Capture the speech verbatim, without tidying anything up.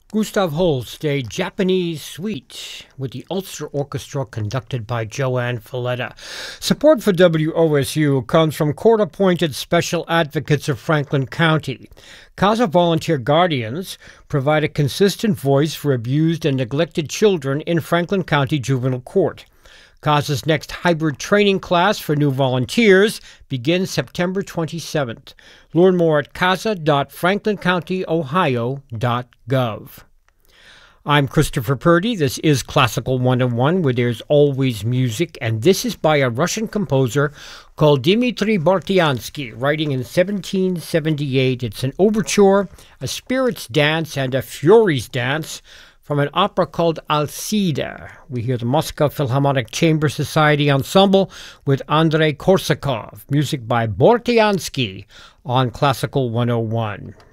Gustav Holst, a Japanese suite with the Ulster Orchestra conducted by Joanne Falletta. Support for W O S U comes from court-appointed special advocates of Franklin County. CASA Volunteer Guardians provide a consistent voice for abused and neglected children in Franklin County Juvenile Court. CASA's next hybrid training class for new volunteers begins September twenty-seventh. Learn more at casa dot franklin county ohio dot gov. I'm Christopher Purdy. This is Classical one oh one, where there's always music, and this is by a Russian composer called Dmitri Bortyansky, writing in seventeen seventy-eight. It's an overture, a spirit's dance, and a fury's dance from an opera called Alcida. We hear the Moscow Philharmonic Chamber Society Ensemble with Andrei Korsakov. Music by Bortyansky on Classical one oh one.